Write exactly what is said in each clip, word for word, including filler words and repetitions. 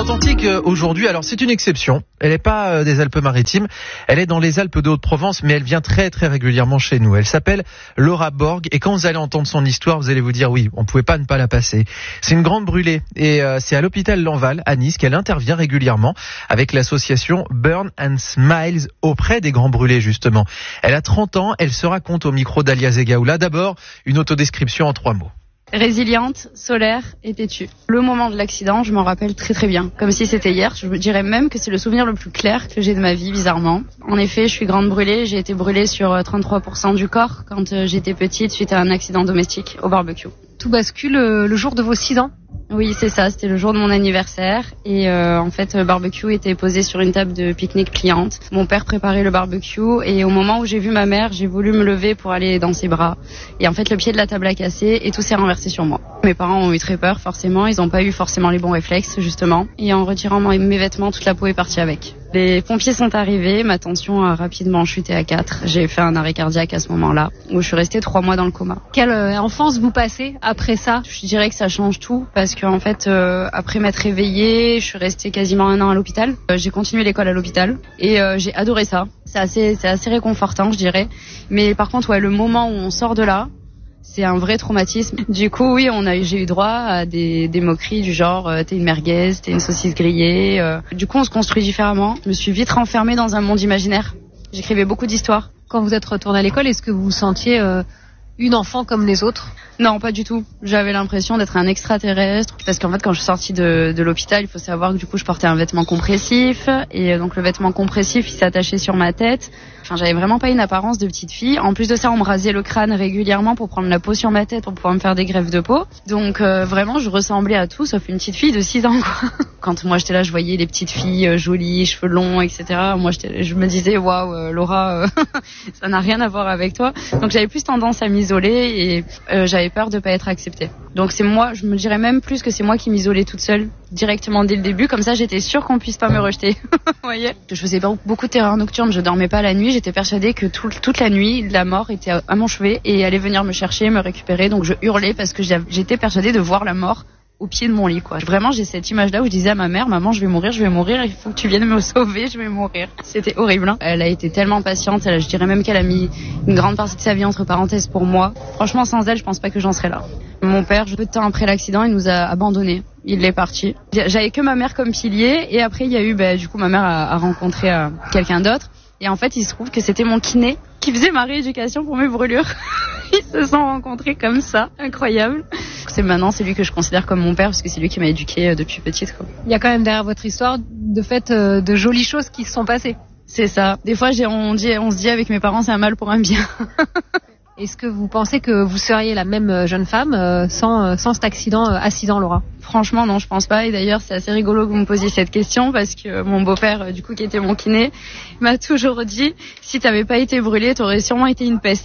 Authentique aujourd'hui, alors c'est une exception. Elle n'est pas des Alpes-Maritimes, elle est dans les Alpes de Haute-Provence, mais elle vient très très régulièrement chez nous. Elle s'appelle Laura Borg et quand vous allez entendre son histoire, vous allez vous dire oui, on pouvait pas ne pas la passer. C'est une grande brûlée et euh, c'est à l'hôpital Lanval à Nice qu'elle intervient régulièrement avec l'association Burn and Smiles auprès des grands brûlés justement. Elle a trente ans, elle se raconte au micro d'Alia Zegaoula. D'abord, une autodescription en trois mots. Résiliente, solaire et têtue. Le moment de l'accident, je m'en rappelle très très bien. Comme si c'était hier, je dirais même que c'est le souvenir le plus clair que j'ai de ma vie, bizarrement. En effet, je suis grande brûlée, j'ai été brûlée sur trente-trois pour cent du corps quand j'étais petite suite à un accident domestique au barbecue. Tout bascule le jour de vos six ans ? Oui, c'est ça, c'était le jour de mon anniversaire et euh, en fait le barbecue était posé sur une table de pique-nique pliante. Mon père préparait le barbecue et au moment où j'ai vu ma mère, j'ai voulu me lever pour aller dans ses bras et en fait le pied de la table a cassé et tout s'est renversé sur moi. Mes parents ont eu très peur forcément, ils n'ont pas eu forcément les bons réflexes justement et en retirant mes vêtements, toute la peau est partie avec. Les pompiers sont arrivés, ma tension a rapidement chuté à quatre. J'ai fait un arrêt cardiaque à ce moment-là, où je suis restée trois mois dans le coma. Quelle enfance vous passez après ça ? Je dirais que ça change tout, parce qu'en fait, euh, après m'être réveillée, je suis restée quasiment un an à l'hôpital. Euh, j'ai continué l'école à l'hôpital, et euh, j'ai adoré ça. C'est assez, c'est assez réconfortant, je dirais. Mais par contre, ouais, le moment où on sort de là, c'est un vrai traumatisme. Du coup, oui, on a, j'ai eu droit à des, des moqueries du genre euh, « t'es une merguez, t'es une saucisse grillée euh. ». Du coup, on se construit différemment. Je me suis vite renfermée dans un monde imaginaire. J'écrivais beaucoup d'histoires. Quand vous êtes retournée à l'école, est-ce que vous vous sentiez euh, une enfant comme les autres ? Non, pas du tout. J'avais l'impression d'être un extraterrestre. Parce qu'en fait, quand je suis sortie de, de l'hôpital, il faut savoir que du coup, je portais un vêtement compressif. Et donc, le vêtement compressif, il s'est attaché sur ma tête. Enfin, j'avais vraiment pas une apparence de petite fille. En plus de ça, on me rasait le crâne régulièrement pour prendre la peau sur ma tête, pour pouvoir me faire des greffes de peau. Donc, euh, vraiment, je ressemblais à tout, sauf une petite fille de six ans, quoi. Quand moi, j'étais là, je voyais les petites filles euh, jolies, cheveux longs, et cetera. Moi, j'étais, je me disais, waouh, euh, Laura, euh, ça n'a rien à voir avec toi. Donc, j'avais plus tendance à m'isoler et euh, j'avais peur de pas être acceptée. Donc, c'est moi, je me dirais même plus que c'est moi qui m'isolais toute seule, directement dès le début. Comme ça, j'étais sûre qu'on puisse pas me rejeter. Vous voyez ? Je faisais beaucoup de terreurs nocturnes, je dormais pas la nuit. J'étais persuadée que tout, toute la nuit, la mort était à mon chevet et allait venir me chercher, me récupérer. Donc, je hurlais parce que j'étais persuadée de voir la mort au pied de mon lit, quoi. Vraiment, j'ai cette image-là où je disais à ma mère, maman, je vais mourir, je vais mourir, il faut que tu viennes me sauver, je vais mourir. C'était horrible, hein. Elle a été tellement patiente, elle, je dirais même qu'elle a mis une grande partie de sa vie entre parenthèses pour moi. Franchement, sans elle, je pense pas que j'en serais là. Mon père, peu de temps après l'accident, il nous a abandonnés. Il est parti. J'avais que ma mère comme pilier et après, il y a eu, bah, du coup, ma mère a, a rencontré euh, quelqu'un d'autre. Et en fait, il se trouve que c'était mon kiné qui faisait ma rééducation pour mes brûlures. Ils se sont rencontrés comme ça, incroyable. C'est maintenant, c'est lui que je considère comme mon père parce que c'est lui qui m'a éduquée depuis petite, quoi. Il y a quand même derrière votre histoire de fait euh, de jolies choses qui se sont passées. C'est ça. Des fois, j'ai, on, dit, on se dit avec mes parents, c'est un mal pour un bien. Est-ce que vous pensez que vous seriez la même jeune femme euh, sans, euh, sans cet accident euh, à six ans, Laura ? Franchement, non, je pense pas. Et d'ailleurs, c'est assez rigolo que vous me posiez cette question parce que mon beau-père, euh, du coup, qui était mon kiné, m'a toujours dit « Si t'avais pas été brûlée, t'aurais sûrement été une peste. »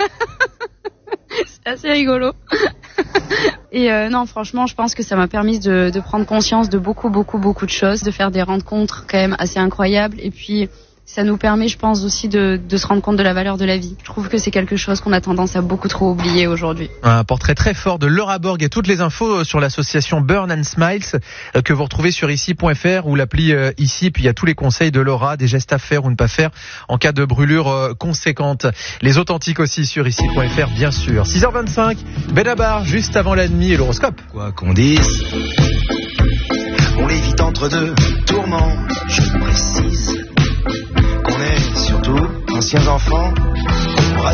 C'est assez rigolo. Et euh, non, franchement, je pense que ça m'a permis de, de prendre conscience de beaucoup, beaucoup, beaucoup de choses, de faire des rencontres quand même assez incroyables. Et puis, ça nous permet, je pense, aussi de, de se rendre compte de la valeur de la vie. Je trouve que c'est quelque chose qu'on a tendance à beaucoup trop oublier aujourd'hui. Un portrait très fort de Laura Borg et toutes les infos sur l'association Burn and Smiles que vous retrouvez sur ici point f r ou l'appli ici. Puis il y a tous les conseils de Laura, des gestes à faire ou ne pas faire en cas de brûlure conséquente. Les authentiques aussi sur ici point f r, bien sûr. six heures vingt-cinq, Benabar, juste avant la nuit et l'horoscope. Quoi qu'on dise, on l'évite entre deux tourments, je précise. Qu'on est surtout anciens enfants.